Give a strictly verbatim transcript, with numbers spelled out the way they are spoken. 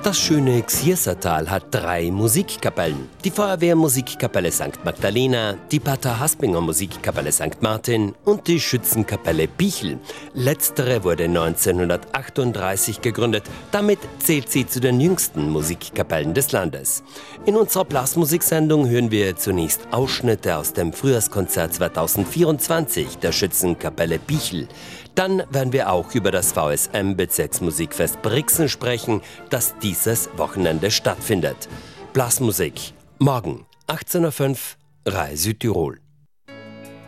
Das schöne Xiersertal hat drei Musikkapellen. Die Feuerwehrmusikkapelle Sankt Magdalena, die Pater Haspinger Musikkapelle Sankt Martin und die Schützenkapelle Bichl. Letztere wurde neunzehnhundertachtunddreißig gegründet. Damit zählt sie zu den jüngsten Musikkapellen des Landes. In unserer Blasmusiksendung hören wir zunächst Ausschnitte aus dem Frühjahrskonzert zweitausendvierundzwanzig der Schützenkapelle Bichl. Dann werden wir auch über das V S M-Bezirksmusikfest Brixen sprechen, das dieses Wochenende stattfindet. Blasmusik, morgen achtzehn Uhr fünf, Rai Südtirol.